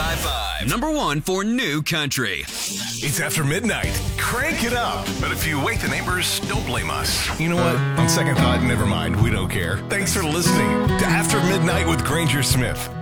95.5. Number one for new country. It's after midnight. Crank it up. But if you wake the neighbors, don't blame us. You know what? On second thought, never mind. We don't care. Thanks for listening to After Midnight with Granger Smith.